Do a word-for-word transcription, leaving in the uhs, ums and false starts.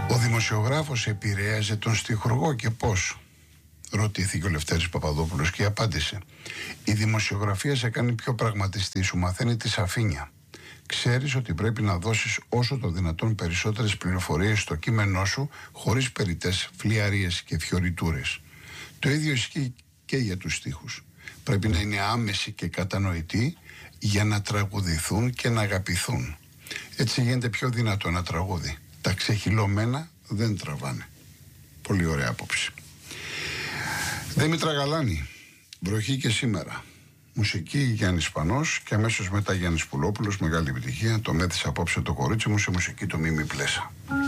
Ο δημοσιογράφος επηρέαζε τον στιχουργό και πώς? Ρωτήθηκε ο Λευτέρης Παπαδόπουλος και απάντησε: η δημοσιογραφία σε κάνει πιο πραγματιστή, σου μαθαίνει τη σαφήνεια. Ξέρεις ότι πρέπει να δώσεις όσο το δυνατόν περισσότερες πληροφορίες στο κείμενό σου, χωρίς περιττές φλιαρίες και φιωριτούρες. Το ίδιο ισχύει και για τους στίχους. Πρέπει να είναι άμεση και κατανοητοί για να τραγουδηθούν και να αγαπηθούν. Έτσι γίνεται πιο δυνατό ένα τραγούδι. Τα ξεχυλωμένα δεν τραβάνε. Πολύ ωραία άποψη. Δήμητρα Γαλάνη, βροχή και σήμερα. Μουσική Γιάννης Πανός και αμέσως μετά Γιάννης Πουλόπουλος, μεγάλη επιτυχία. Το μέθησα απόψε το κορίτσι μου σε μουσική του Μίμη Πλέσα.